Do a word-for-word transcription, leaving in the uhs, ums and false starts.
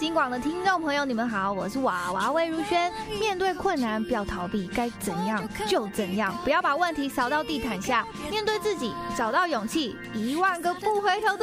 金广的听众朋友，你们好，我是娃娃魏如萱。面对困难，不要逃避，该怎样就怎样，不要把问题扫到地毯下，面对自己，找到勇气，一万个不回头的